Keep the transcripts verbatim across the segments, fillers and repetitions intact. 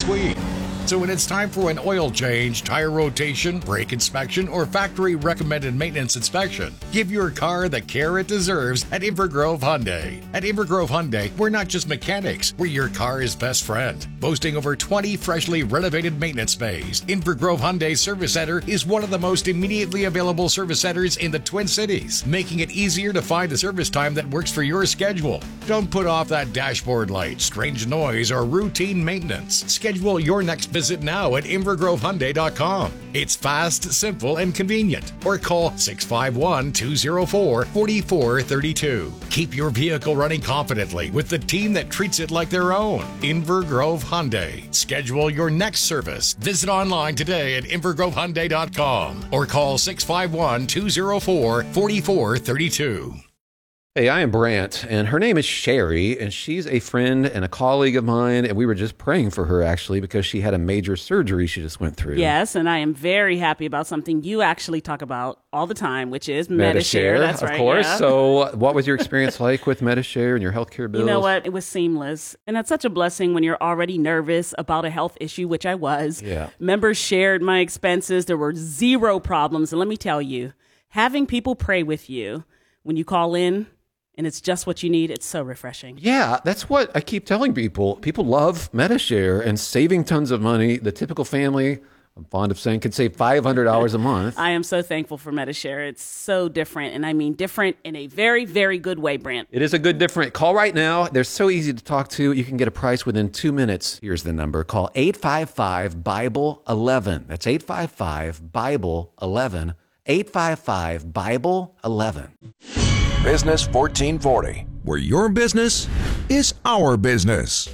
suite. So when it's time for an oil change, tire rotation, brake inspection, or factory-recommended maintenance inspection, give your car the care it deserves at Invergrove Hyundai. At Invergrove Hyundai, we're not just mechanics, we're your car's best friend. Boasting over twenty freshly renovated maintenance bays, Invergrove Hyundai Service Center is one of the most immediately available service centers in the Twin Cities, making it easier to find a service time that works for your schedule. Don't put off that dashboard light, strange noise, or routine maintenance. Schedule your next visit now at invergrove hyundai dot com. It's fast, simple, and convenient. Or call six five one, two zero four, four four three two. Keep your vehicle running confidently with the team that treats it like their own. Invergrove Hyundai. Schedule your next service. Visit online today at invergrove hyundai dot com or call six five one, two zero four, four four three two. Hey, I am Brant, and her name is Sherry, and she's a friend and a colleague of mine, and we were just praying for her, actually, because she had a major surgery she just went through. Yes, and I am very happy about something you actually talk about all the time, which is Medi-Share. That's of right, course. yeah. So what was your experience like with Medi-Share and your healthcare bills? You know what? It was seamless, and that's such a blessing when you're already nervous about a health issue, which I was. Yeah. Members shared my expenses. There were zero problems, and let me tell you, having people pray with you when you call in, and it's just what you need, it's so refreshing. Yeah, that's what I keep telling people. People love Medi-Share and saving tons of money. The typical family, I'm fond of saying, could save five hundred dollars a month. I am so thankful for Medi-Share. It's so different, and I mean different in a very, very good way, Brant. It is a good different. Call right now. They're so easy to talk to. You can get a price within two minutes. Here's the number. Call eight five five, Bible eleven. That's eight five five, Bible eleven. eight five five, Bible eleven. Business fourteen forty, where your business is our business.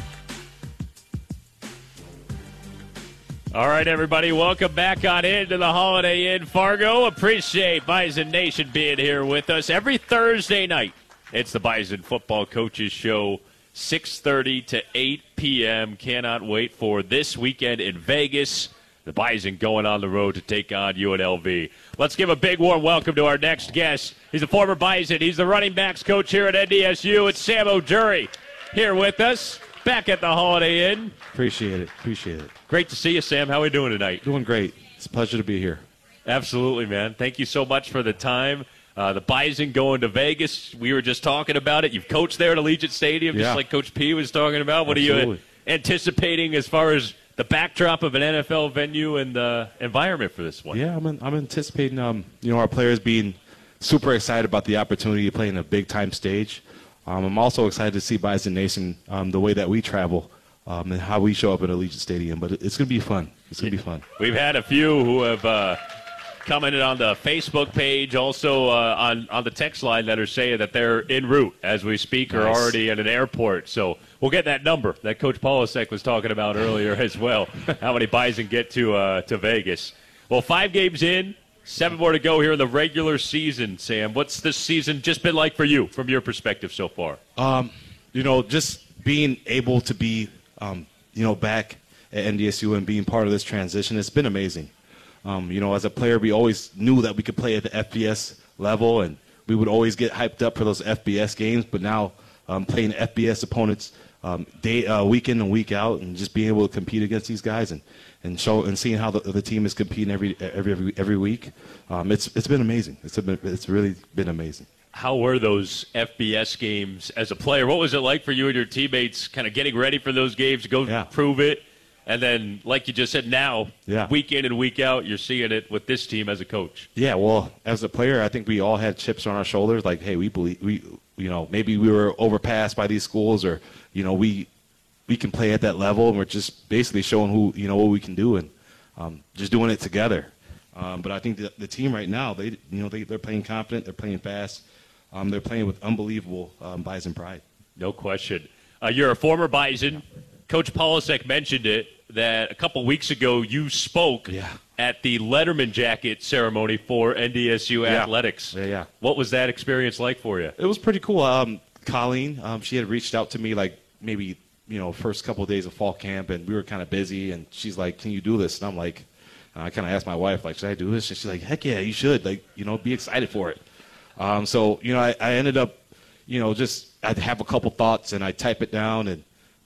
All right, everybody, welcome back on into the Holiday Inn Fargo. Appreciate Bison Nation being here with us every Thursday night. It's the Bison Football Coaches Show, six thirty to eight p.m. Cannot wait for this weekend in Vegas. The Bison going on the road to take on U N L V. Let's give a big warm welcome to our next guest. He's a former Bison. He's the running backs coach here at N D S U. It's Sam O'Dury here with us, back at the Holiday Inn. Appreciate it. Appreciate it. Great to see you, Sam. How are we doing tonight? Doing great. It's a pleasure to be here. Absolutely, man. Thank you so much for the time. Uh, the Bison going to Vegas. We were just talking about it. You've coached there at Allegiant Stadium, yeah. just like Coach P was talking about. What Absolutely. are you anticipating as far as the backdrop of an N F L venue and the environment for this one? Yeah, I'm, I'm anticipating, um, you know, our players being super excited about the opportunity to play in a big-time stage. Um, I'm also excited to see Bison Nation, um, the way that we travel um, and how we show up at Allegiant Stadium. But it's going to be fun. It's going to be fun. We've had a few who have uh, commented on the Facebook page, also uh, on, on the text line that are saying that they're en route as we speak or Nice. already at an airport. So we'll get that number that Coach Polasek was talking about earlier as well, how many Bison get to uh, to Vegas. Well, five games in, seven more to go here in the regular season, Sam. What's this season just been like for you from your perspective so far? Um, you know, just being able to be, um, you know, back at N D S U and being part of this transition, it's been amazing. Um, you know, as a player, we always knew that we could play at the F B S level, and we would always get hyped up for those F B S games. But now um, playing F B S opponents um, day, uh, week in and week out, and just being able to compete against these guys and, and show and seeing how the, the team is competing every every every, every week, um, it's it's been amazing. It's been, it's really been amazing. How were those F B S games as a player? What was it like for you and your teammates kind of getting ready for those games, go Yeah. prove it? And then, like you just said, now, Yeah. week in and week out, you're seeing it with this team as a coach. Yeah, well, as a player, I think we all had chips on our shoulders. Like, hey, we believe we, you know, maybe we were overpassed by these schools, or you know, we we can play at that level, and we're just basically showing who you know what we can do, and um, just doing it together. Um, but I think the, the team right now, they you know they they're playing confident, they're playing fast, um, they're playing with unbelievable um, Bison pride. No question. Uh, you're a former Bison. Coach Polasek mentioned it, that a couple weeks ago you spoke Yeah. at the Letterman jacket ceremony for N D S U Yeah. Athletics. Yeah, yeah. What was that experience like for you? It was pretty cool. Um, Colleen, um, she had reached out to me like maybe you know first couple of days of fall camp, and we were kind of busy, and she's like, "Can you do this?" And I'm like, I kind of asked my wife, like, "Should I do this?" And she's like, "Heck yeah, you should. Like, you know, be excited for it." Um, so you know, I, I ended up, you know, just I'd have a couple thoughts and I type it down, and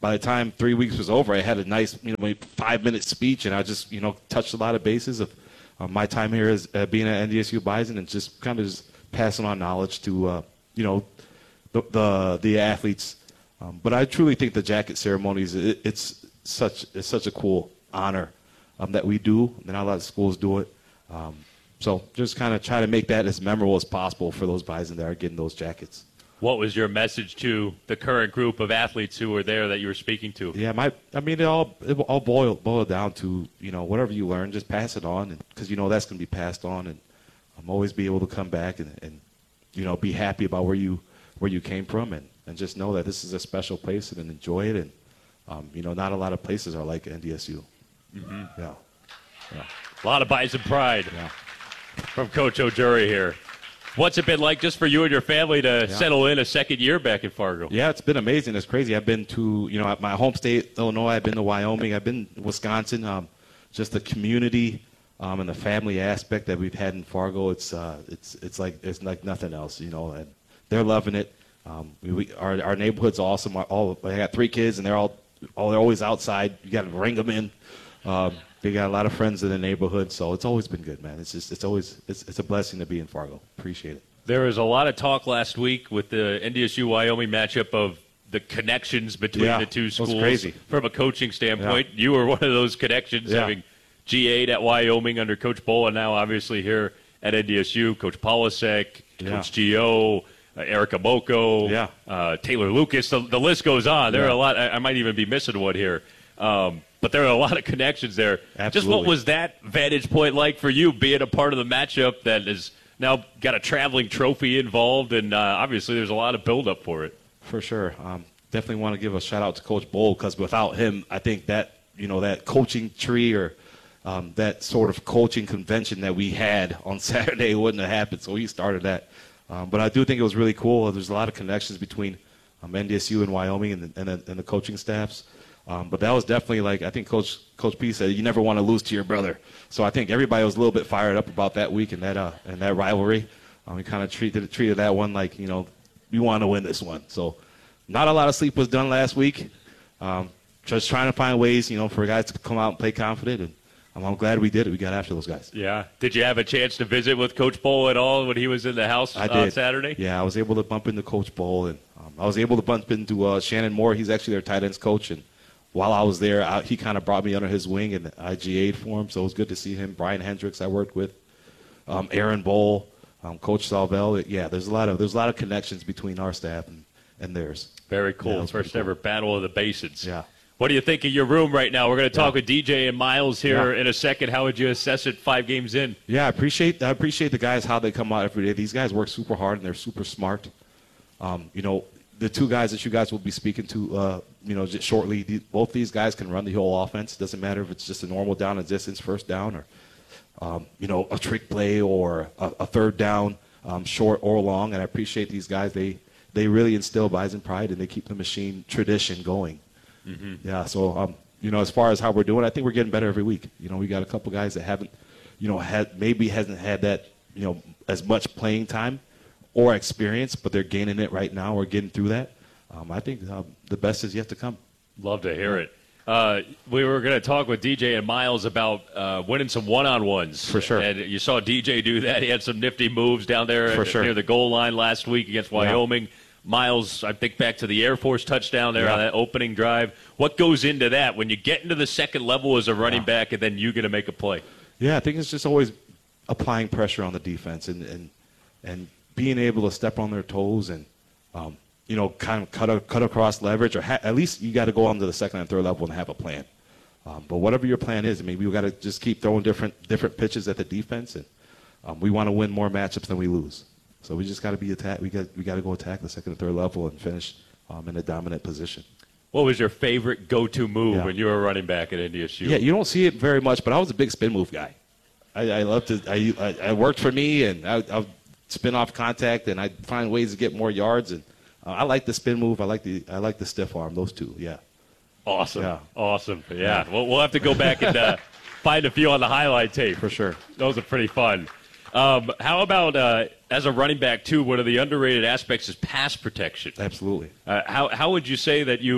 by the time three weeks was over, I had a nice, you know, maybe five-minute speech, and I just, you know, touched a lot of bases of uh, my time here as uh, being at N D S U Bison, and just kind of just passing on knowledge to, uh, you know, the the, the athletes. Um, but I truly think the jacket ceremonies, it, it's such it's such a cool honor um, that we do. Not a lot of schools do it. Um, so just kind of try to make that as memorable as possible for those Bison that are getting those jackets. What was your message to the current group of athletes who were there that you were speaking to? Yeah, my I mean, it all it all boiled boiled down to, you know, whatever you learn, just pass it on, because you know that's going to be passed on, and um, always be able to come back and, and you know be happy about where you where you came from, and, and just know that this is a special place and enjoy it, and um, you know not a lot of places are like N D S U. Mm-hmm. Yeah. yeah, a lot of Bison pride yeah. from Coach Odury here. What's it been like just for you and your family to yeah. settle in a second year back in Fargo? Yeah, it's been amazing. It's crazy. I've been to, you know, my home state, Illinois. I've been to Wyoming. I've been to Wisconsin. Um, just the community um, and the family aspect that we've had in Fargo. It's uh, it's it's like it's like nothing else, you know. And they're loving it. Um, we, we our our neighborhood's awesome. Our, all I got three kids, and they're all all they're always outside. You got to bring them in. Um, they got a lot of friends in the neighborhood, so it's always been good, man. It's just it's always it's it's a blessing to be in Fargo. Appreciate it. There was a lot of talk last week with the N D S U Wyoming matchup of the connections between yeah, the two schools. It was crazy. From a coaching standpoint. Yeah. You were one of those connections, yeah. having G A'd at Wyoming under Coach Bull, and now obviously here at N D S U, Coach Polasek, yeah. Coach Gio, uh, Erica Moko, yeah. uh, Taylor Lucas. The, the list goes on. There yeah. are a lot. I, I might even be missing one here. Um, but there are a lot of connections there. Absolutely. Just what was that vantage point like for you, being a part of the matchup that is now got a traveling trophy involved, and uh, obviously there's a lot of build-up for it. For sure. Um, definitely want to give a shout-out to Coach Bull, because without him, I think that, you know, that coaching tree or um, that sort of coaching convention that we had on Saturday wouldn't have happened, so he started that. Um, but I do think it was really cool. There's a lot of connections between um, N D S U and Wyoming and the, and the, and the coaching staffs. Um, but that was definitely, like, I think Coach Coach P said, you never want to lose to your brother. So I think everybody was a little bit fired up about that week and that uh, and that rivalry. Um, we kind of treated treated that one like, you know, we want to win this one. So not a lot of sleep was done last week. Um, just trying to find ways, you know, for guys to come out and play confident. And um, I'm glad we did it. We got after those guys. Yeah. Did you have a chance to visit with Coach Bull at all when he was in the house I on did. Saturday? Yeah, I was able to bump into Coach Bull, and um, I was able to bump into uh, Shannon Moore. He's actually their tight ends coach, and while I was there, I, he kind of brought me under his wing, and I G A'd for him, so it was good to see him. Brian Hendricks, I worked with, um, Aaron Bowl, um, Coach Salvell. Yeah, there's a lot of there's a lot of connections between our staff and, and theirs. Very cool. Yeah, First cool. ever Battle of the Basins. Yeah. What do you think of your room right now? We're going to talk Yeah. with D J and Miles here Yeah. in a second. How would you assess it five games in? Yeah, I appreciate I appreciate the guys, how they come out every day. These guys work super hard, and they're super smart. Um, you know, the two guys that you guys will be speaking to, uh, you know, just shortly, the, both these guys can run the whole offense. It doesn't matter if it's just a normal down and distance first down, or, um, you know, a trick play, or a, a third down, um, short or long. And I appreciate these guys. They they really instill Bison pride, and they keep the machine tradition going. Mm-hmm. Yeah, so, um, you know, as far as how we're doing, I think we're getting better every week. You know, we got a couple guys that haven't, you know, had maybe hasn't had that, you know, as much playing time or experience, but they're gaining it right now. We're getting through that. Um, I think uh, the best is yet to come. Love to hear it. Uh, we were going to talk with D J and Miles about uh, winning some one-on-ones. For sure. And you saw D J do that. He had some nifty moves down there For at, sure. near the goal line last week against Wyoming. Yeah. Miles, I think back to the Air Force touchdown there Yeah. on that opening drive. What goes into that when you get into the second level as a running Yeah. back and then you get to make a play? Yeah, I think it's just always applying pressure on the defense and and, and being able to step on their toes and, um, you know, kind of cut a, cut across leverage, or ha- at least you got to go on to the second and third level and have a plan. Um, but whatever your plan is, I mean, we got to just keep throwing different different pitches at the defense, and um, we want to win more matchups than we lose. So we just got to be attack. We got we got to go attack the second and third level and finish um, in a dominant position. What was your favorite go-to move Yeah. when you were running back at N D S U? Yeah, you don't see it very much, but I was a big spin move guy. I, I love to. I, I I worked for me, and I I spin off contact, and I find ways to get more yards. And uh, I like the spin move. I like the I like the stiff arm. Those two, yeah. Awesome. Yeah. Awesome. Yeah. We'll, we'll have to go back and uh, find a few on the highlight tape. For sure. Those are pretty fun. Um, how about uh, as a running back, too, one of the underrated aspects is pass protection. Absolutely. Uh, how, how would you say that you've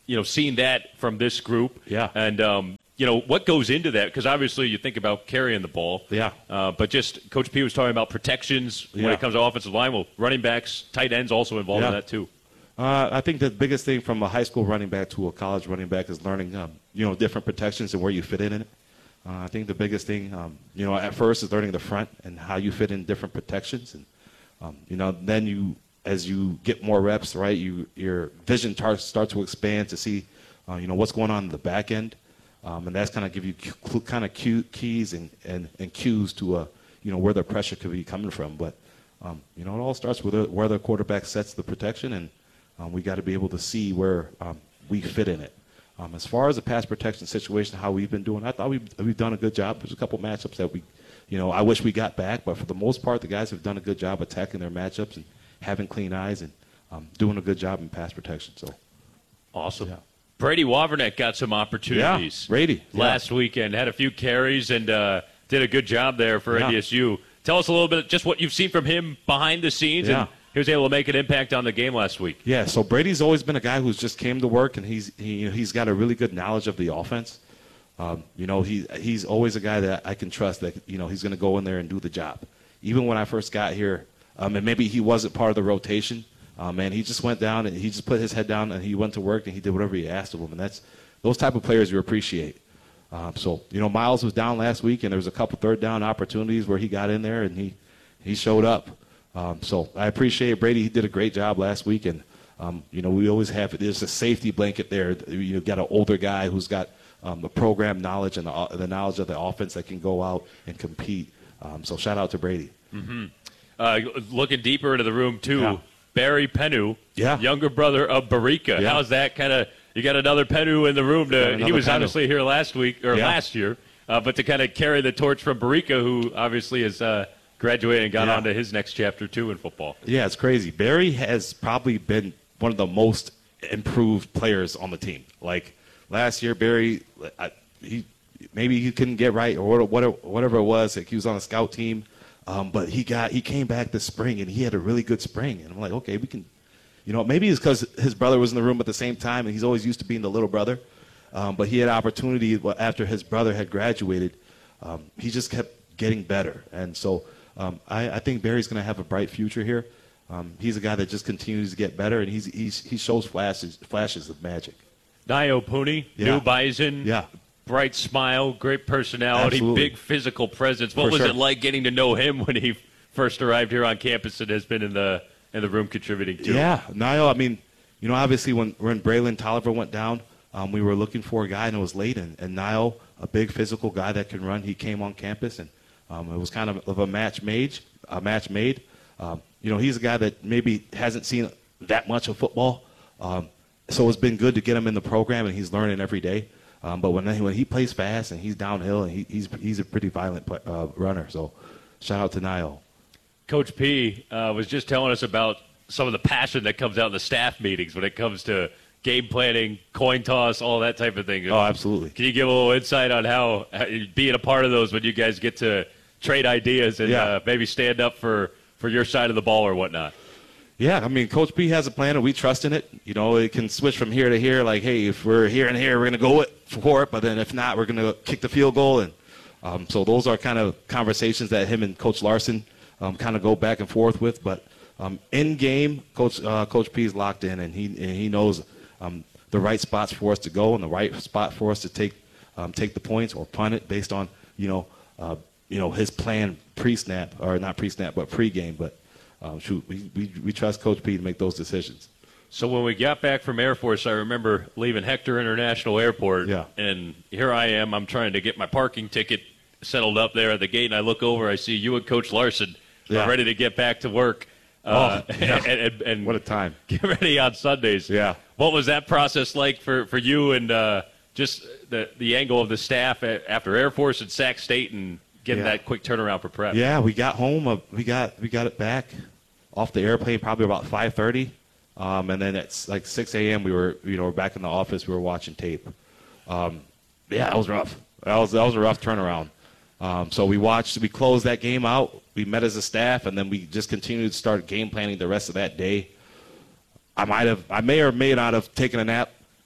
you know, seeing that from this group. Yeah. And, um, you know, what goes into that? Because obviously you think about carrying the ball. Yeah. Uh, but just Coach P was talking about protections when Yeah. it comes to offensive line. Well, running backs, tight ends also involved Yeah. in that too. Uh, I think the biggest thing from a high school running back to a college running back is learning, um, you know, different protections and where you fit in it. Uh, I think the biggest thing, um, you know, at first is learning the front and how you fit in different protections, and um, you know, then you, as you get more reps, right, you your vision tar- starts to expand to see, uh, you know, what's going on in the back end, um, and that's kind of give you cu- kind of cue, keys and, and, and cues to, uh, you know, where the pressure could be coming from. But um, you know, it all starts with where the quarterback sets the protection, and Um, we got to be able to see where um, we fit in it. Um, as far as the pass protection situation, how we've been doing, I thought we've, we've done a good job. There's a couple matchups that we, you know, I wish we got back, but for the most part, the guys have done a good job attacking their matchups and having clean eyes and um, doing a good job in pass protection. So, awesome. Yeah. Brady Waverneck got some opportunities. Yeah, Brady. Yeah. Last weekend, had a few carries and uh, did a good job there for Yeah. N D S U. Tell us a little bit just what you've seen from him behind the scenes. Yeah. And he was able to make an impact on the game last week. Yeah, so Brady's always been a guy who's just came to work, and he's he, he's got a really good knowledge of the offense. Um, you know, he he's always a guy that I can trust that, you know, he's going to go in there and do the job. Even when I first got here, um, and maybe he wasn't part of the rotation, um, and he just went down and he just put his head down and he went to work and he did whatever he asked of him. And that's those type of players you appreciate. Um, so, you know, Miles was down last week, and there was a couple third down opportunities where he got in there and he, he showed up. Um, so I appreciate Brady. He did a great job last week, and um, you know, we always have there's a safety blanket there. You got an older guy who's got um, the program knowledge and the, the knowledge of the offense that can go out and compete. Um, so shout out to Brady. Mm-hmm. Uh, looking deeper into the room too, Yeah. Barry Penu, Yeah. younger brother of Barika. Yeah. How's that kind of? You got another Penu in the room. To, he was Penu. obviously here last week or Yeah. last year, uh, but to kind of carry the torch from Barika, who obviously has uh, graduated and gone Yeah. on to his next chapter too in football. Yeah, it's crazy. Barry has probably been one of the most improved players on the team. Like last year, Barry, I, he maybe he couldn't get right or whatever, whatever it was. Like he was on a scout team, um, but he got he came back this spring and he had a really good spring. And I'm like, okay, we can, you know, maybe it's because his brother was in the room at the same time and he's always used to being the little brother. Um, but he had opportunity after his brother had graduated. Um, he just kept getting better, and so. Um, I, I think Barry's going to have a bright future here. Um, he's a guy that just continues to get better, and he's, he's he shows flashes flashes of magic. Nio Puni, Yeah. new Bison, Yeah. bright smile, great personality, Absolutely. big physical presence. What For was sure. it like getting to know him when he first arrived here on campus and has been in the in the room contributing too? Yeah, Niall, I mean, you know, obviously when, when Braylon Tolliver went down, um, we were looking for a guy, and it was late, and, and Niall, a big physical guy that can run, he came on campus, and Um, it was kind of, of a match made. A match made. Um, you know, he's a guy that maybe hasn't seen that much of football, um, so it's been good to get him in the program, and he's learning every day. Um, but when when he plays fast and he's downhill, and he, he's he's a pretty violent play, uh, runner. So, shout out to Niall. Coach P uh, was just telling us about some of the passion that comes out in the staff meetings when it comes to game planning, coin toss, all that type of thing. Oh, absolutely. Can you give a little insight on how, how being a part of those when you guys get to trade ideas and Yeah. uh, maybe stand up for, for your side of the ball or whatnot? Yeah, I mean, Coach P has a plan, and we trust in it. You know, it can switch from here to here. Like, hey, if we're here and here, we're going to go it for it. But then if not, we're going to kick the field goal. And um, so those are kind of conversations that him and Coach Larson um, kind of go back and forth with. But um, in game, Coach uh, Coach P is locked in, and he and he knows um, the right spots for us to go and the right spot for us to take um, take the points or punt it based on you know uh, you know his plan pre-snap or not pre-snap but pre-game. But Um, shoot, we, we we trust Coach P to make those decisions. So when we got back from Air Force, I remember leaving Hector International Airport, Yeah. and here I am. I'm trying to get my parking ticket settled up there at the gate, and I look over. I see you and Coach Larson Yeah. are ready to get back to work. Uh, Oh, yeah. and, and, and What a time. Get ready on Sundays. Yeah. What was that process like for, for you and uh, just the, the angle of the staff a- after Air Force and Sac State and getting Yeah. that quick turnaround for prep? Yeah, we got home. Uh, we got we got it back off the airplane probably about five thirty, um, and then at like six a.m. we were you know we're back in the office. We were watching tape. Um, yeah, that was rough. That was that was a rough turnaround. Um, so we watched. We closed that game out. We met as a staff, and then we just continued to start game planning the rest of that day. I might have, I may or may not have taken a nap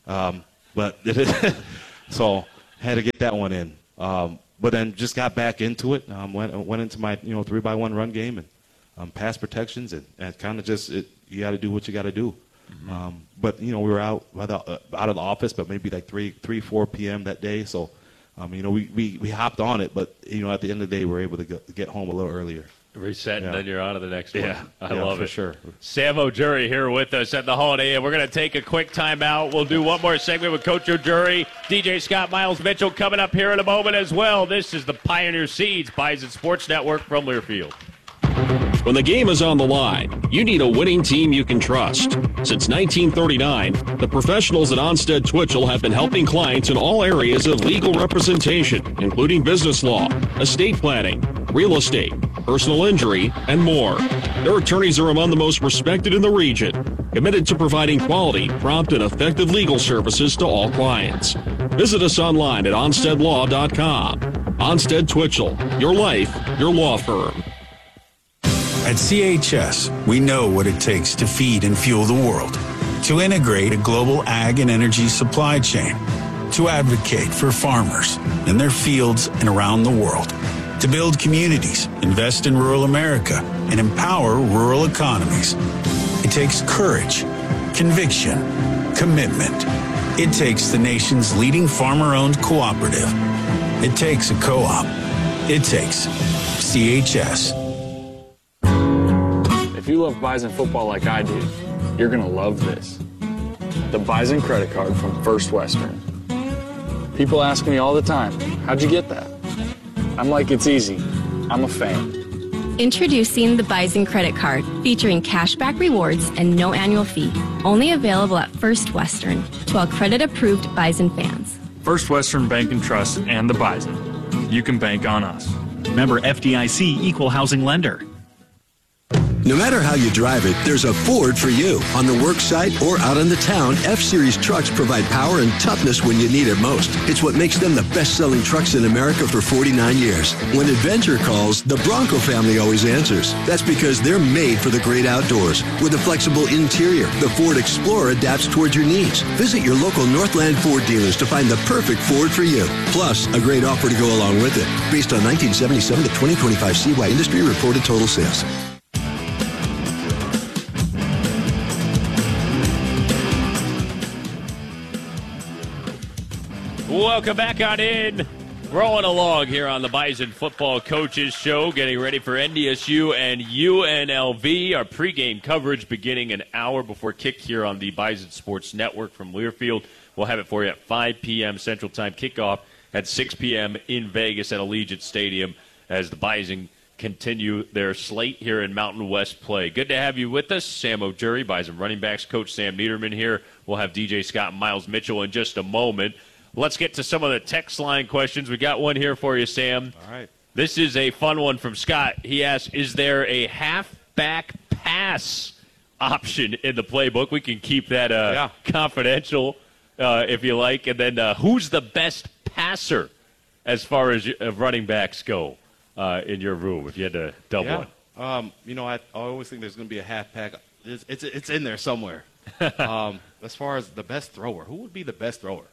Um, but so had to get that one in. Um, but then just got back into it. Um, went went into my you know three by one run game and um, pass protections and, and kind of just it, you got to do what you got to do. Mm-hmm. Um, but you know we were out out of the office, but maybe like three three four p.m. that day. So um, you know we, we, we hopped on it, but you know at the end of the day we were able to get, get home a little earlier. Reset, yeah. and then you're on to the next one. Yeah, I yeah, love for it. sure. Sam O'Jury here with us at the Holiday Inn. We're going to take a quick timeout. We'll do one more segment with Coach O'Jury. D J Scott Miles Mitchell coming up here in a moment as well. This is the Pioneer Seeds Bison Sports Network from Learfield. When the game is on the line, you need a winning team you can trust. Since nineteen thirty-nine, the professionals at Onstead Twitchell have been helping clients in all areas of legal representation, including business law, estate planning, real estate, personal injury, and more. Their attorneys are among the most respected in the region, committed to providing quality, prompt, and effective legal services to all clients. Visit us online at onstead law dot com. Onstead Twitchell, your life, your law firm. At C H S, we know what it takes to feed and fuel the world, to integrate a global ag and energy supply chain, to advocate for farmers in their fields and around the world, to build communities, invest in rural America, and empower rural economies. It takes courage, conviction, commitment. It takes the nation's leading farmer-owned cooperative. It takes a co-op. It takes C H S. If you love Bison football like I do, you're going to love this. The Bison credit card from First Western. People ask me all the time, how'd you get that? I'm like, it's easy. I'm a fan. Introducing the Bison credit card, featuring cashback rewards and no annual fee. Only available at First Western to all credit-approved Bison fans. First Western Bank and Trust and the Bison. You can bank on us. Member F D I C Equal Housing Lender. No matter how you drive it, there's a Ford for you. On the work site or out in the town, F-Series trucks provide power and toughness when you need it most. It's what makes them the best-selling trucks in America for forty-nine years. When adventure calls, the Bronco family always answers. That's because they're made for the great outdoors. With a flexible interior, the Ford Explorer adapts towards your needs. Visit your local Northland Ford dealers to find the perfect Ford for you. Plus, a great offer to go along with it. Based on nineteen seventy-seven to twenty twenty-five C Y industry reported total sales. Welcome back on in. Rolling along here on the Bison Football Coaches Show, getting ready for N D S U and U N L V. Our pregame coverage beginning an hour before kick here on the Bison Sports Network from Learfield. We'll have it for you at five p.m. Central Time, kickoff at six p.m. in Vegas at Allegiant Stadium as the Bison continue their slate here in Mountain West play. Good to have you with us. Sam O'Jury, Bison running backs coach Sam Niederman here. We'll have D J Scott and Miles Mitchell in just a moment. Let's get to some of the text line questions. We got one here for you, Sam. All right. This is a fun one from Scott. He asks, is there a halfback pass option in the playbook? We can keep that uh, yeah. confidential uh, if you like. And then uh, who's the best passer as far as uh, running backs go uh, in your room, if you had to double yeah. one? Um, you know, I, I always think there's going to be a halfback. It's, it's, it's in there somewhere. um, as far as the best thrower, who would be the best thrower?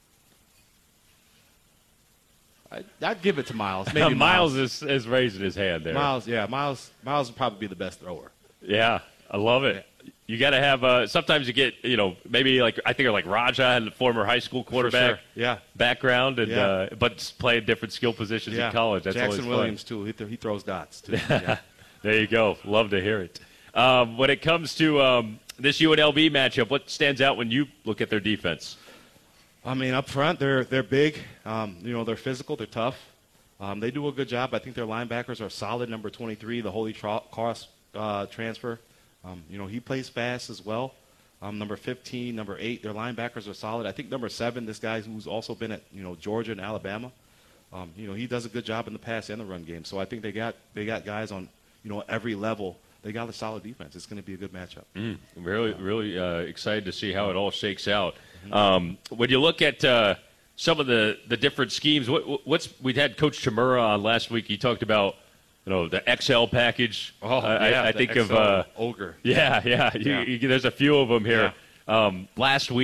I'd give it to Miles. Maybe Miles, Miles is, is raising his hand there. Miles, yeah, Miles. Miles would probably be the best thrower. Yeah, I love it. You got to have. Uh, sometimes you get, you know, maybe like I think of like Raja and the former high school quarterback, sure. yeah, background, and yeah. uh, but playing different skill positions yeah. in college. That's Jackson always Williams fun. too. He, th- he throws dots too. Yeah. There you go. Love to hear it. Um, when it comes to um, this U N L V matchup, what stands out when you look at their defense? I mean, up front, they're they're big. Um, you know, they're physical. They're tough. Um, they do a good job. I think their linebackers are solid. Number twenty-three, the Holy Tra- Cross uh, transfer. Um, you know, he plays fast as well. Um, number fifteen, number eight, their linebackers are solid. I think number seven, this guy who's also been at, you know, Georgia and Alabama, um, you know, he does a good job in the pass and the run game. So I think they got they got guys on, you know, every level. They got a solid defense. It's going to be a good matchup. Mm, really, really uh, excited to see how it all shakes out. Um, when you look at uh, some of the, the different schemes, what, what's we had Coach Chimura on last week. He talked about, you know, the X L package. Oh, uh, yeah, I, I the think X L of uh, Ogre. Yeah, yeah. You, yeah. you, there's a few of them here. Yeah. Um, last week,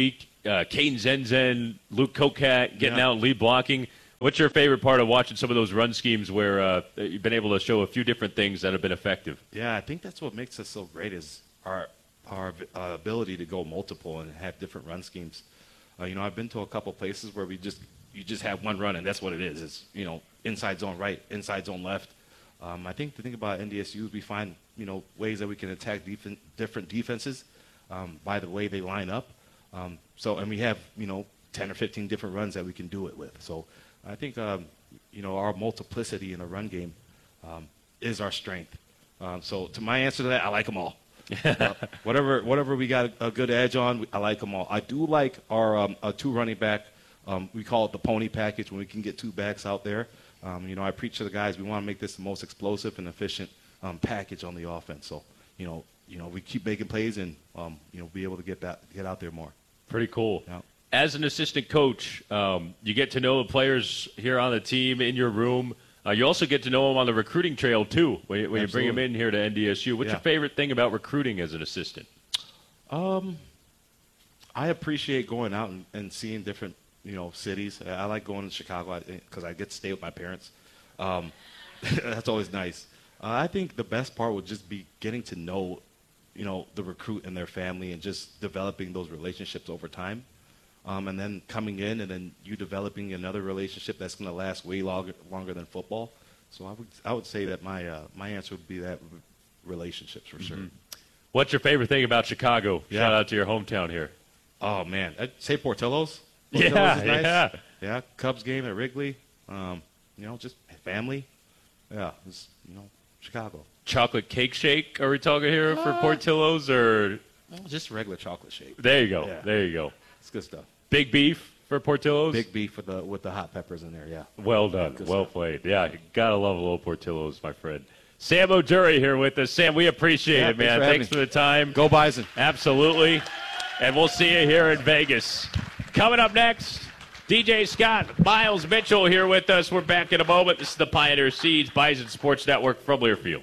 uh, Kane Zenzen, Luke Kokat getting Yeah. out and lead blocking. What's your favorite part of watching some of those run schemes where uh, you've been able to show a few different things that have been effective? Yeah, I think that's what makes us so great is our our uh, ability to go multiple and have different run schemes. Uh, you know, I've been to a couple places where we just you just have one run and that's what it is. It's, you know, inside zone right, inside zone left. Um, I think the thing about N D S U is we find, you know, ways that we can attack def- different defenses um, by the way they line up. Um, so, and we have, you know, ten or fifteen different runs that we can do it with. So I think, um, you know, our multiplicity in a run game um, is our strength. Um, so to my answer to that, I like them all. uh, whatever whatever we got a, a good edge on, I like them all. I do like our um, a two running back. Um, we call it the pony package when we can get two backs out there. Um, you know, I preach to the guys, we want to make this the most explosive and efficient um, package on the offense. So, you know, you know, we keep making plays and, um, you know, be able to get that get out there more. Pretty cool. Yeah. As an assistant coach, um, you get to know the players here on the team in your room. Uh, you also get to know them on the recruiting trail, too, when, you, when you bring them in here to N D S U. What's Yeah. your favorite thing about recruiting as an assistant? Um, I appreciate going out and, and seeing different, you know, cities. I like going to Chicago because I get to stay with my parents. Um, that's always nice. Uh, I think the best part would just be getting to know, you know, the recruit and their family and just developing those relationships over time. Um, and then coming in and then you developing another relationship that's going to last way longer longer than football. So I would I would say that my uh, my answer would be that relationships for sure. Mm-hmm. What's your favorite thing about Chicago? Yeah. Shout out to your hometown here. Oh man, I'd say Portillo's. Yeah, Portillo's is nice. yeah. Yeah, Cubs game at Wrigley. Um, you know, just family. Yeah, it's, you know, Chicago. Chocolate cake shake, are we talking here for Uh, Portillo's or? Well, just regular chocolate shake. There you go. Yeah. There you go. It's good stuff. Big beef for Portillo's? Big beef with the with the hot peppers in there. Yeah. Well done. Good Well stuff. played. Yeah, you gotta love a little Portillo's, my friend. Sam O'Dury here with us. Sam, we appreciate Yeah, it, man. thanks for having Thanks me. for the time. Go Bison. Absolutely. And we'll see you here in Vegas. Coming up next, D J Scott, Miles Mitchell here with us. We're back in a moment. This is the Pioneer Seeds Bison Sports Network from Learfield.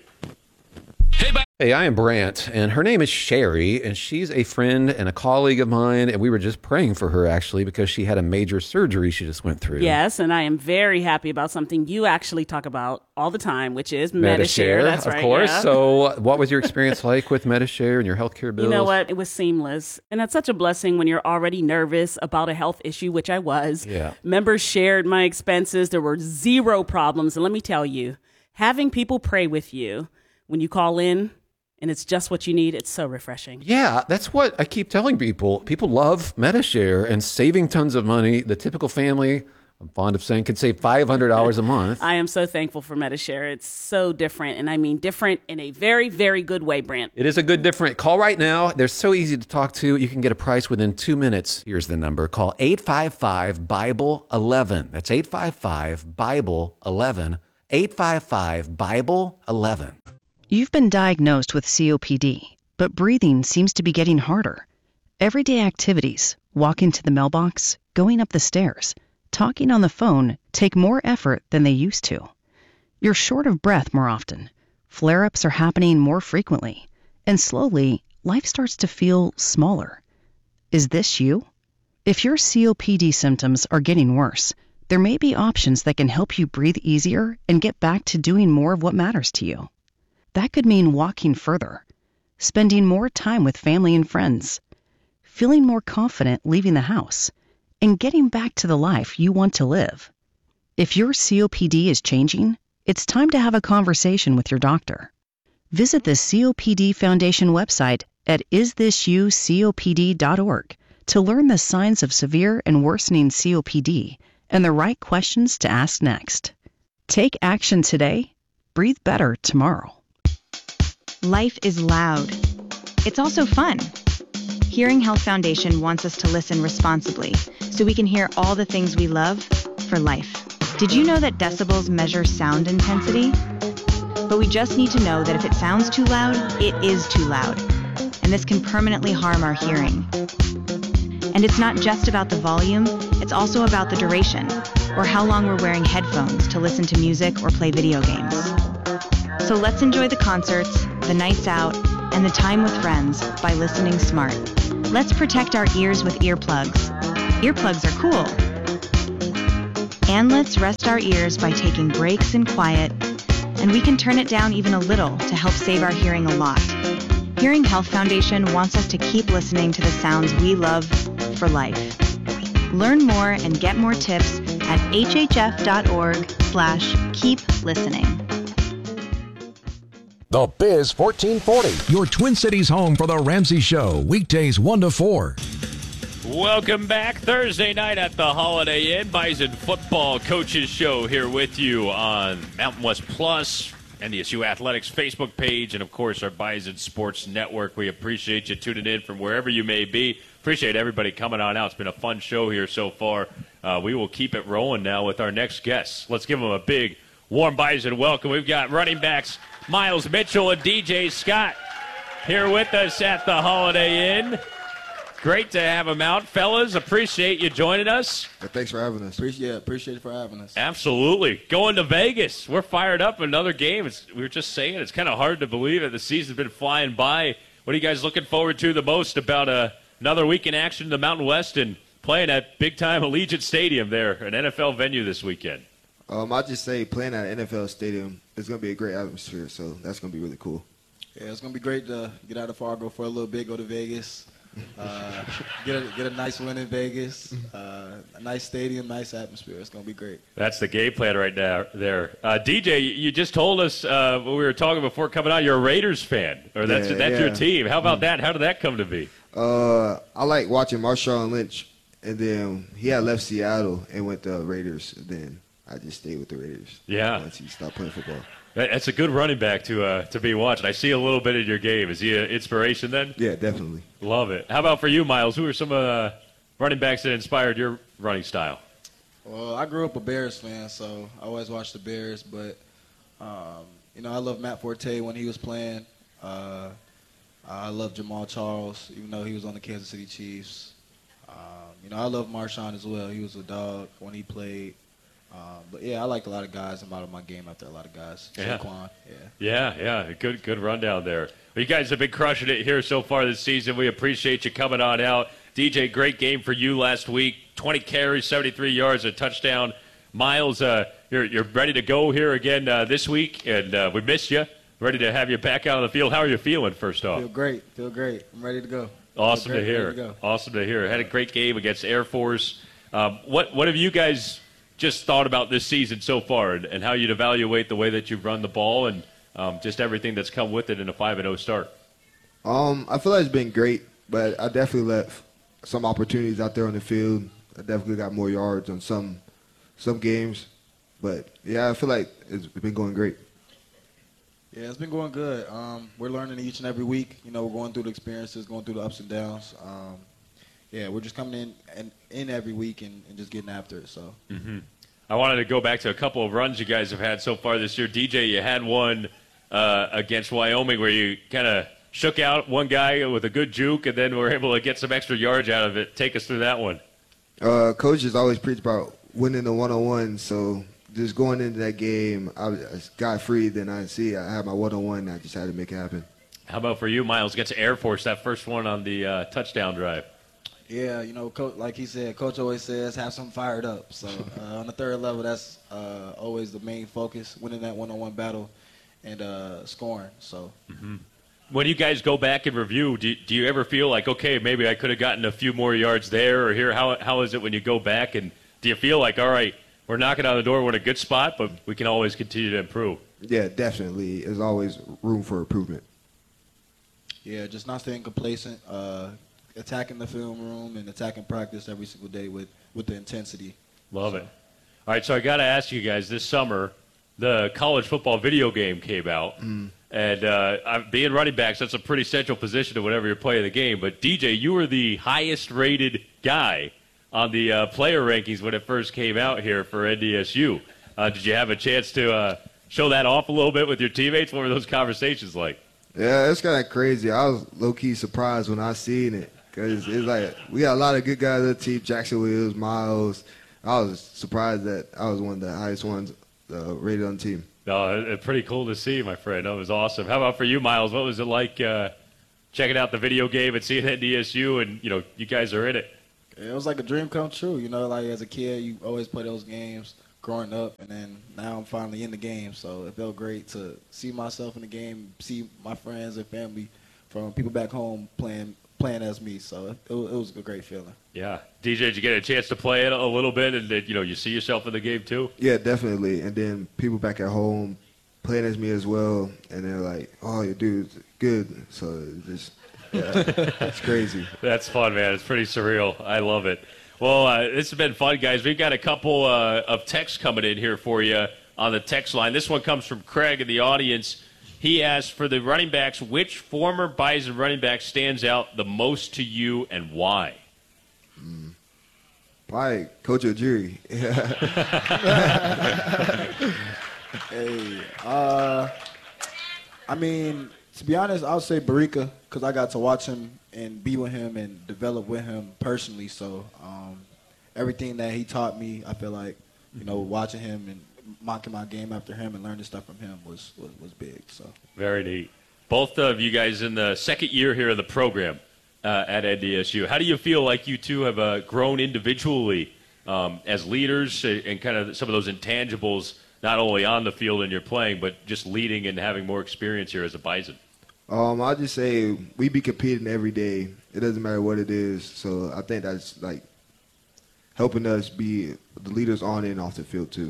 Hey, I am Brant, and her name is Sherry, and she's a friend and a colleague of mine, and we were just praying for her, actually, because she had a major surgery she just went through. Yes, and I am very happy about something you actually talk about all the time, which is Medishare. That's of right, course. yeah. So what was your experience like with Medishare and your healthcare bills? You know what? It was seamless. And that's such a blessing when you're already nervous about a health issue, which I was. Yeah. Members shared my expenses. There were zero problems. And let me tell you, having people pray with you when you call in, and it's just what you need, it's so refreshing. Yeah, that's what I keep telling people. People love Medishare and saving tons of money. The typical family, I'm fond of saying, could save five hundred dollars a month. I am so thankful for Medishare. It's so different, and I mean different in a very, very good way, Brant. It is a good different. Call right now. They're so easy to talk to. You can get a price within two minutes. Here's the number. Call eight five five, Bible eleven. That's eight five five, Bible eleven. eight five five, Bible eleven. You've been diagnosed with C O P D, but breathing seems to be getting harder. Everyday activities, walking to the mailbox, going up the stairs, talking on the phone take more effort than they used to. You're short of breath more often. Flare-ups are happening more frequently. And slowly, life starts to feel smaller. Is this you? If your C O P D symptoms are getting worse, there may be options that can help you breathe easier and get back to doing more of what matters to you. That could mean walking further, spending more time with family and friends, feeling more confident leaving the house, and getting back to the life you want to live. If your C O P D is changing, it's time to have a conversation with your doctor. Visit the C O P D Foundation website at is this you C O P D dot org to learn the signs of severe and worsening C O P D and the right questions to ask next. Take action today. Breathe better tomorrow. Life is loud. It's also fun. Hearing Health Foundation wants us to listen responsibly so we can hear all the things we love for life. Did you know that decibels measure sound intensity? But we just need to know that if it sounds too loud, it is too loud. And this can permanently harm our hearing. And it's not just about the volume, it's also about the duration, or how long we're wearing headphones to listen to music or play video games. So let's enjoy the concerts, the nights out, and the time with friends by listening smart. Let's protect our ears with earplugs Earplugs are cool. And let's rest our ears by taking breaks in quiet. And we can turn it down even a little to help save our hearing a lot. Hearing Health Foundation wants us to keep listening to the sounds we love for life. Learn more and get more tips at hhf.org slash keep listening. The Biz fourteen forty, your Twin Cities home for The Ramsey Show, weekdays one to four. Welcome back. Thursday night at the Holiday Inn. Bison Football Coaches Show here with you on Mountain West Plus, N D S U Athletics Facebook page, and, of course, our Bison Sports Network. We appreciate you tuning in from wherever you may be. Appreciate everybody coming on out. It's been a fun show here so far. Uh, we will keep it rolling now with our next guests. Let's give them a big, warm Bison welcome. We've got running backs Miles Mitchell and D J Scott here with us at the Holiday Inn. Great to have them out. Fellas, appreciate you joining us. Yeah, thanks for having us. Appreciate, yeah, appreciate it for having us. Absolutely. Going to Vegas. We're fired up. Another game. It's, we were just saying, it's kind of hard to believe that the season's been flying by. What are you guys looking forward to the most about uh, another week in action in the Mountain West and playing at big-time Allegiant Stadium there, an N F L venue this weekend? Um, I'll just say playing at an N F L stadium is going to be a great atmosphere, so that's going to be really cool. Yeah, it's going to be great to get out of Fargo for a little bit, go to Vegas. Uh, get a get a nice win in Vegas. Uh, a nice stadium, nice atmosphere. It's gonna be great. That's the game plan right now. There, uh, D J, you just told us uh, when we were talking before coming out, you're a Raiders fan, or that's yeah, that's yeah. your team. How about that? How did that come to be? Uh, I like watching Marshawn Lynch, and then he had left Seattle and went to Raiders. And then I just stayed with the Raiders. Yeah, once he stopped playing football. That's a good running back to uh, to be watching. I see a little bit of your game. Is he an inspiration then? Yeah, definitely. Love it. How about for you, Miles? Who are some uh, running backs that inspired your running style? Well, I grew up a Bears fan, so I always watched the Bears. But, um, you know, I love Matt Forte when he was playing. Uh, I love Jamal Charles, even though he was on the Kansas City Chiefs. Um, you know, I love Marshawn as well. He was a dog when he played. Um, but, yeah, I liked a lot of guys. I'm out of my game after a lot of guys. Yeah. Saquon, yeah. Yeah, yeah. Good good rundown there. Well, you guys have been crushing it here so far this season. We appreciate you coming on out. D J, great game for you last week. twenty carries, seventy-three yards, a touchdown. Miles, uh, you're, you're ready to go here again uh, this week, and uh, we missed you. Ready to have you back out on the field. How are you feeling, first off? Feel great. Feel great. I'm ready to go. Awesome great, to hear. to awesome to hear. Had a great game against Air Force. Um, what, what have you guys just thought about this season so far, and, and how you'd evaluate the way that you've run the ball and um, just everything that's come with it in a five and oh start? Um, I feel like it's been great, but I definitely left some opportunities out there on the field. I definitely got more yards on some some games. But, yeah, I feel like it's been going great. Yeah, it's been going good. Um, we're learning each and every week. You know, we're going through the experiences, going through the ups and downs. Um, yeah, we're just coming in and in every week and, and just getting after it. So. Mm-hmm. I wanted to go back to a couple of runs you guys have had so far this year. D J, you had one uh, against Wyoming where you kind of shook out one guy with a good juke and then were able to get some extra yards out of it. Take us through that one. Uh, coaches always preach about winning the one-on-one, so just going into that game, I got free, then I see I had my one-on-one, and I just had to make it happen. How about for you, Miles, against Air Force, that first one on the uh, touchdown drive? Yeah, you know, coach, like he said, Coach always says, have something fired up. So uh, on the third level, that's uh, always the main focus, winning that one-on-one battle and uh, scoring. So. Mm-hmm. When you guys go back and review, do, do you ever feel like, okay, maybe I could have gotten a few more yards there or here? How How is it when you go back, and do you feel like, all right, we're knocking on the door, we're in a good spot, but we can always continue to improve? Yeah, definitely. There's always room for improvement. Yeah, just not staying complacent, uh, attacking the film room and attacking practice every single day with, with the intensity. Love so. it. All right, so I got to ask you guys, this summer, the college football video game came out. Mm. And uh, being running backs, that's a pretty central position to whenever you're playing the game. But, D J, you were the highest-rated guy on the uh, player rankings when it first came out here for N D S U. Uh, did you have a chance to uh, show that off a little bit with your teammates? What were those conversations like? Yeah, it's kind of crazy. I was low-key surprised when I seen it because it's like we got a lot of good guys on the team, Jackson Williams, Miles. I was surprised that I was one of the highest ones uh, rated on the team. No, it's pretty cool to see, my friend. That was awesome. How about for you, Miles? What was it like uh, checking out the video game and seeing N D S U, and you know, you guys are in it? It was like a dream come true. You know, like as a kid, you always play those games growing up, and then now I'm finally in the game. So it felt great to see myself in the game, see my friends and family from people back home playing playing as me. So it, it was a great feeling. Yeah. D J, did you get a chance to play it a little bit, and did, you know, you see yourself in the game too? Yeah, definitely. And then people back at home playing as me as well, and they're like, "Oh, your dude's good." So it just yeah, it's crazy. That's fun, man. It's pretty surreal. I love it. Well, uh, this has been fun, guys. We've got a couple uh, of texts coming in here for you on the text line. This one comes from Craig in the audience. He asked, for the running backs, which former Bison running back stands out the most to you and why? Mm. Probably Coach Ojiri. Hey, uh, I mean, to be honest, I would say Barika because I got to watch him and be with him and develop with him personally. So um, everything that he taught me, I feel like, you know, watching him and mocking my game after him and learning stuff from him was, was, was big. So very neat. Both of you guys in the second year here of the program uh, at N D S U. How do you feel like you two have uh, grown individually um, as leaders and kind of some of those intangibles, not only on the field and you're playing, but just leading and having more experience here as a Bison? Um, I'll just say we be competing every day. It doesn't matter what it is. So I think that's like helping us be the leaders on and off the field too.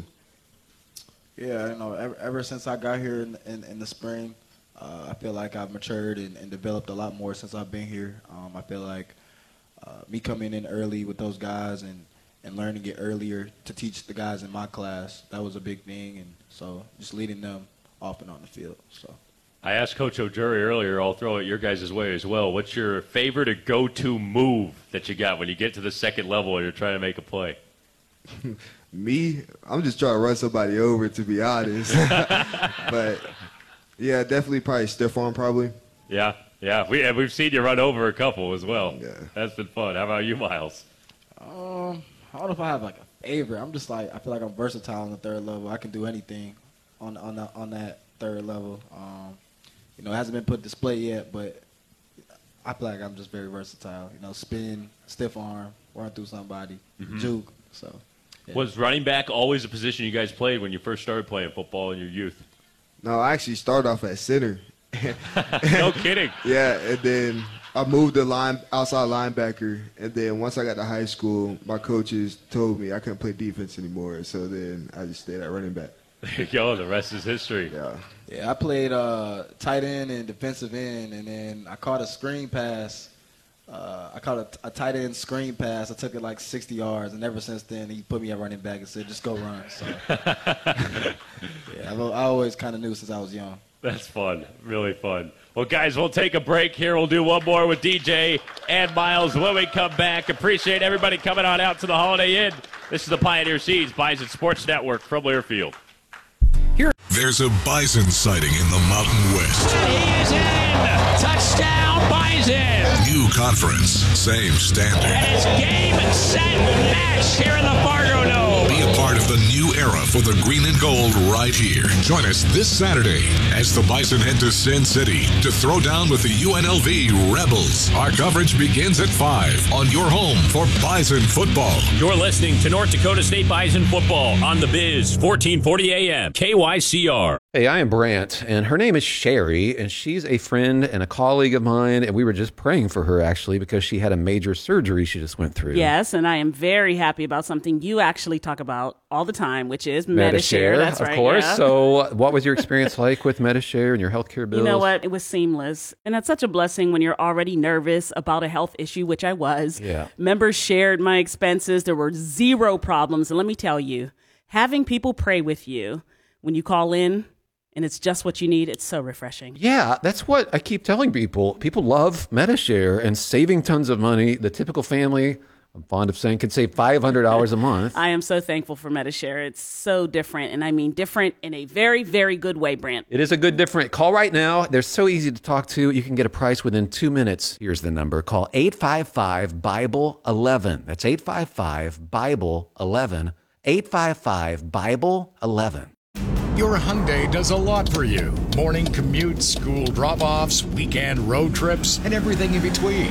Yeah, you know, ever, ever since I got here in, in, in the spring, uh, I feel like I've matured and, and developed a lot more since I've been here. Um, I feel like uh, me coming in early with those guys and, and learning it earlier to teach the guys in my class, that was a big thing. And so just leading them off and on the field. So I asked Coach Ojiri earlier, I'll throw it your guys' way as well. What's your favorite or go-to move that you got when you get to the second level and you're trying to make a play? Me, I'm just trying to run somebody over, to be honest. But, yeah, definitely probably stiff arm probably. Yeah, yeah. We, we've seen you run over a couple as well. Yeah. That's been fun. How about you, Miles? Um, I don't know if I have, like, a favorite. I'm just, like, I feel like I'm versatile on the third level. I can do anything on, on, the, on that third level. Um, you know, it hasn't been put display yet, but I feel like I'm just very versatile. You know, spin, stiff arm, run through somebody, mm-hmm. juke, so. Yeah. Was running back always a position you guys played when you first started playing football in your youth? No, I actually started off at center. No kidding. Yeah, and then I moved to line outside linebacker, and then once I got to high school, my coaches told me I couldn't play defense anymore, so then I just stayed at running back. There you go. The rest is history. Yeah. Yeah, I played uh, tight end and defensive end, and then I caught a screen pass. Uh, I caught a, a tight end screen pass. I took it like sixty yards, and ever since then, he put me at running back and said, just go run. So, yeah, I, I always kind of knew since I was young. That's fun. Really fun. Well, guys, we'll take a break here. We'll do one more with D J and Miles when we come back. Appreciate everybody coming on out to the Holiday Inn. This is the Pioneer Seeds Bison Sports Network from Learfield. Here. There's a bison sighting in the Mountain West. He is in! Touchdown, Bison! New conference, same standard. And it's game, set, match here in the Fargo Dome. Be a part of the new era for the green and gold right here. Join us this Saturday as the Bison head to Sin City to throw down with the U N L V Rebels. Our coverage begins at five on your home for Bison football. You're listening to North Dakota State Bison football on the Biz, fourteen forty A M, K Y C R. Hey, I am Brant, and her name is Sherry, and she's a friend and a colleague of mine, and we were just praying for her, actually, because she had a major surgery she just went through. Yes, and I am very happy about something you actually talk about all the time, which is Medi-Share. Medi-Share, That's of right, course. yeah. So what was your experience like with Medi-Share and your healthcare bills? You know what? It was seamless, and that's such a blessing when you're already nervous about a health issue, which I was. Yeah. Members shared my expenses. There were zero problems, and let me tell you, having people pray with you when you call in, and it's just what you need, it's so refreshing. Yeah, that's what I keep telling people. People love Medi-Share and saving tons of money. The typical family, I'm fond of saying, can save five hundred dollars a month. I am so thankful for Medi-Share. It's so different, and I mean different in a very, very good way, Brant. It is a good different. Call right now. They're so easy to talk to. You can get a price within two minutes. Here's the number. Call eight five five, Bible eleven. That's eight five five, Bible eleven. eight five five, Bible eleven. Your Hyundai does a lot for you. Morning commutes, school drop-offs, weekend road trips, and everything in between.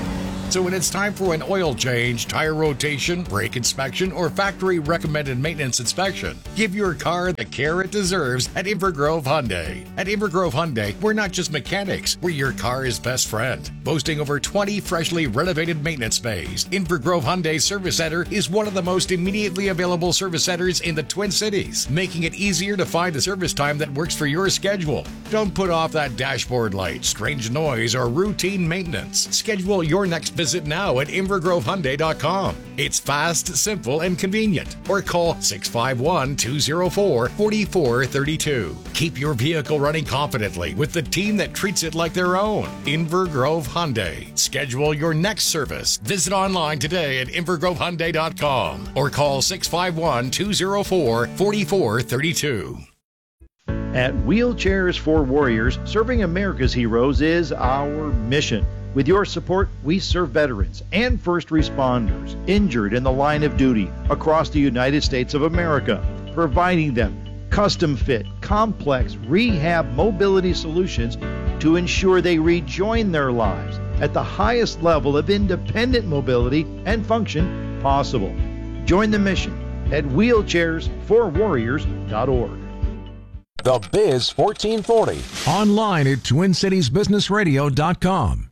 So when it's time for an oil change, tire rotation, brake inspection, or factory recommended maintenance inspection, give your car the care it deserves at Invergrove Hyundai. At Invergrove Hyundai, we're not just mechanics, we're your car's best friend. Boasting over twenty freshly renovated maintenance bays, Invergrove Hyundai Service Center is one of the most immediately available service centers in the Twin Cities, making it easier to find a service time that works for your schedule. Don't put off that dashboard light, strange noise, or routine maintenance. Schedule your next visit now at invergrove hyundai dot com. It's fast, simple, and convenient. Or call six five one, two zero four, four four three two. Keep your vehicle running confidently with the team that treats it like their own. Invergrove Hyundai. Schedule your next service. Visit online today at invergrove hyundai dot com or call six five one, two zero four, four four three two. At Wheelchairs for Warriors, serving America's heroes is our mission. With your support, we serve veterans and first responders injured in the line of duty across the United States of America, providing them custom-fit, complex rehab mobility solutions to ensure they rejoin their lives at the highest level of independent mobility and function possible. Join the mission at wheelchairs for warriors dot org. The Biz fourteen forty. Online at twin cities business radio dot com.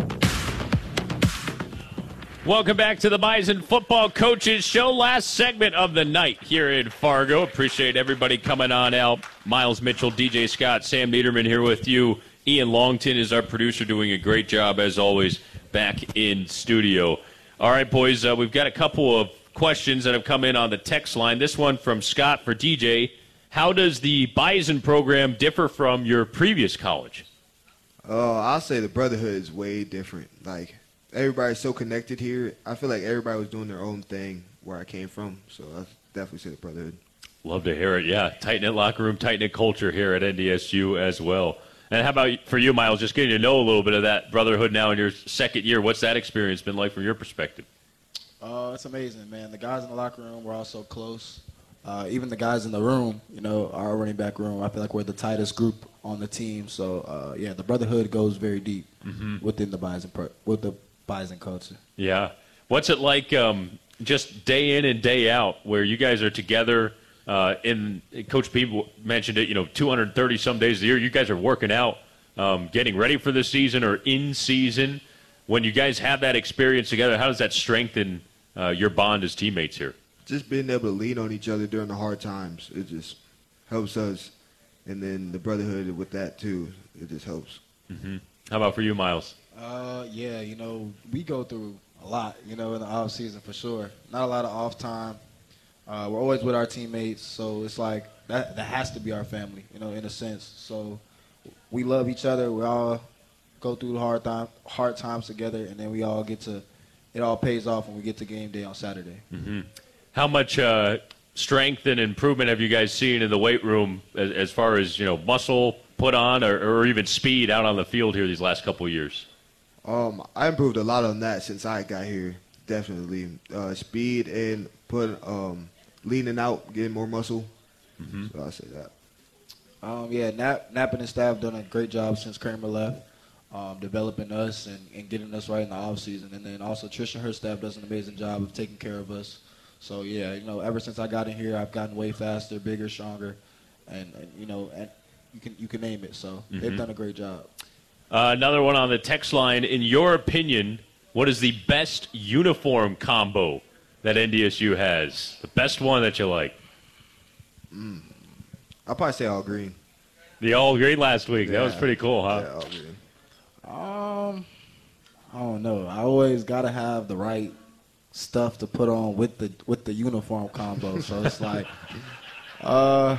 Welcome back to the Bison Football Coaches Show. Last segment of the night here in Fargo. Appreciate everybody coming on out. Miles Mitchell, D J Scott, Sam Niederman here with you. Ian Longton is our producer, doing a great job, as always, back in studio. All right, boys, uh, we've got a couple of questions that have come in on the text line. This one from Scott for D J. How does the Bison program differ from your previous college? Oh, uh, I'll say the brotherhood is way different. Like, everybody's so connected here. I feel like everybody was doing their own thing where I came from, so I definitely say the brotherhood. Love to hear it, yeah. Tight-knit locker room, tight-knit culture here at N D S U as well. And how about for you, Miles, just getting to know a little bit of that brotherhood now in your second year? What's that experience been like from your perspective? Uh, it's amazing, man. The guys in the locker room, we're all so close. Uh, even the guys in the room, you know, our running back room, I feel like we're the tightest group on the team. So, uh, yeah, the brotherhood goes very deep mm-hmm. within the Bison with the Bison culture. Yeah. What's it like um, just day in and day out where you guys are together? Uh, in Coach P mentioned it, you know, two hundred thirty some days a year. You guys are working out, um, getting ready for the season or in season. When you guys have that experience together, how does that strengthen uh, your bond as teammates here? Just being able to lean on each other during the hard times, it just helps us. And then the brotherhood with that, too, it just helps. Mm-hmm. How about for you, Miles? Uh, yeah, you know, we go through a lot, you know, in the off season for sure. Not a lot of off time. Uh, we're always with our teammates, so it's like that, that has to be our family, you know, in a sense. So we love each other. We all go through the hard, time, hard times together, and then we all get to – it all pays off when we get to game day on Saturday. Mm-hmm. How much uh, strength and improvement have you guys seen in the weight room as, as far as, you know, muscle put on or, or even speed out on the field here these last couple of years? Um, I improved a lot on that since I got here, definitely. Uh, speed and put um, leaning out, getting more muscle. Mm-hmm. So I'll say that. Um, yeah, Nap, Nap and his staff done a great job since Kramer left, um, developing us and, and getting us right in the offseason. And then also Trish and her staff does an amazing job of taking care of us. So, yeah, you know, ever since I got in here, I've gotten way faster, bigger, stronger, and, and you know, and you can you can name it. So mm-hmm. they've done a great job. Uh, another one on the text line. In your opinion, what is the best uniform combo that N D S U has? The best one that you like? Mm. I'll probably say all green. The all green last week. Yeah. That was pretty cool, huh? Yeah, all green. Um, I don't know. I always got to have the right stuff to put on with the with the uniform combo. So it's like, uh,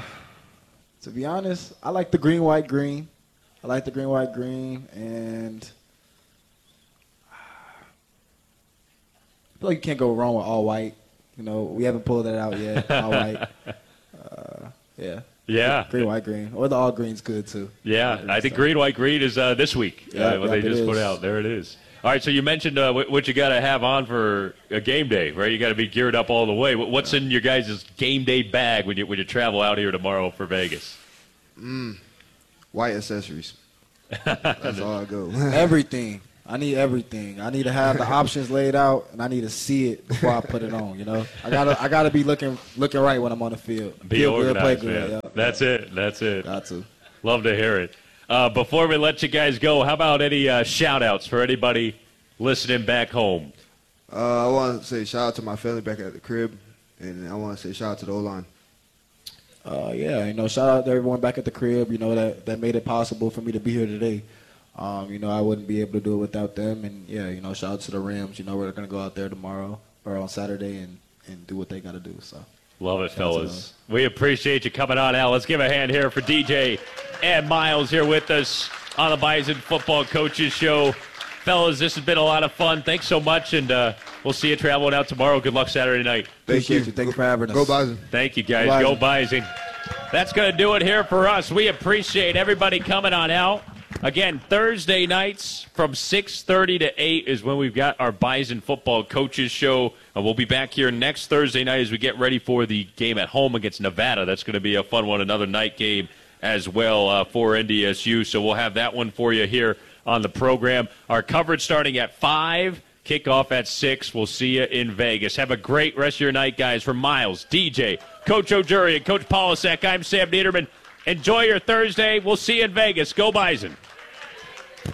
to be honest, I like the green, white, green. I like the green, white, green, and I feel like you can't go wrong with all white. You know, we haven't pulled that out yet. All white. Uh, yeah. Yeah. Green, white, green. Or the all green's good, too. Yeah. I think green, white, green is uh, this week. Yeah, uh, what yeah, they just is. put out. There it is. All right, so you mentioned uh, what you got to have on for a game day, right? You got to be geared up all the way. What's in your guys' game day bag when you when you travel out here tomorrow for Vegas? Mm, white accessories. That's all I go. Everything. I need everything. I need to have the options laid out, and I need to see it before I put it on. You know, I gotta I gotta be looking looking right when I'm on the field. Be Feel organized, good, play good. man. Yeah. That's it. That's it. Got to. Love to hear it. Uh, before we let you guys go, how about any uh, shout-outs for anybody listening back home? Uh, I want to say shout out to my family back at the crib, and I want to say shout out to the O-line. Uh, yeah, you know, shout out to everyone back at the crib, you know, that, that made it possible for me to be here today. Um, you know, I wouldn't be able to do it without them. And, yeah, you know, shout out to the Rams. You know, we're going to go out there tomorrow or on Saturday and, and do what they got to do. So Love it, fellas. We appreciate you coming on out. Let's give a hand here for D J and Miles here with us on the Bison Football Coaches Show. Fellas, this has been a lot of fun. Thanks so much, and uh, we'll see you traveling out tomorrow. Good luck Saturday night. Thank you. Thank you for having us. Go Bison. Thank you, guys. Bison. Go Bison. That's going to do it here for us. We appreciate everybody coming on out. Again, Thursday nights from six thirty to eight is when we've got our Bison Football Coaches Show. And we'll be back here next Thursday night as we get ready for the game at home against Nevada. That's going to be a fun one, another night game as well uh, for N D S U. So we'll have that one for you here on the program. Our coverage starting at five, kickoff at six. We'll see you in Vegas. Have a great rest of your night, guys. From Miles, D J, Coach O'Jury, and Coach Polasek, I'm Sam Niederman. Enjoy your Thursday. We'll see you in Vegas. Go Bison.